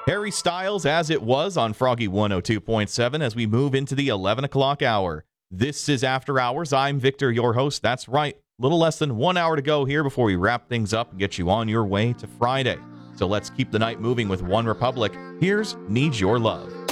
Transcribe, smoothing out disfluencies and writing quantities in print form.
Harry Styles, As It Was, on Froggy 102.7 as we move into the 11 o'clock hour. This is After Hours. I'm Victor, your host. That's right. Little less than 1 hour to go here before we wrap things up and get you on your way to Friday. So let's keep the night moving with One Republic. Here's Need Your Love.